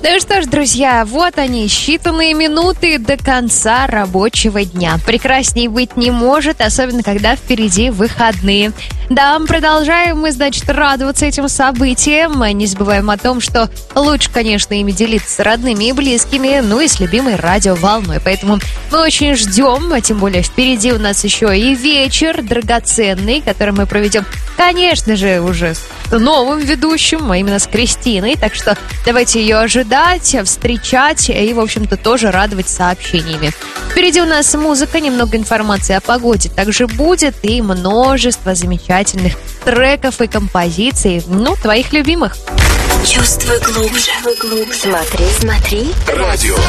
Ну что ж, друзья, вот они, считанные минуты до конца рабочего дня. Прекрасней быть не может, особенно когда впереди выходные. Да, продолжаем мы, значит, радоваться этим событиям. Не забываем о том, что лучше, конечно, ими делиться с родными и близкими, ну и с любимой радиоволной. Поэтому мы очень ждем, а тем более впереди у нас еще и вечер драгоценный, который мы проведем, конечно же, уже с новым ведущим, а именно с Кристиной. Так что давайте ее ожидать, встречать и, в общем-то, тоже радовать сообщениями. Впереди у нас музыка, немного информации о погоде также будет и множество замечательных треков и композиций, ну, твоих любимых. Чувствуй глубже. Смотри. Радио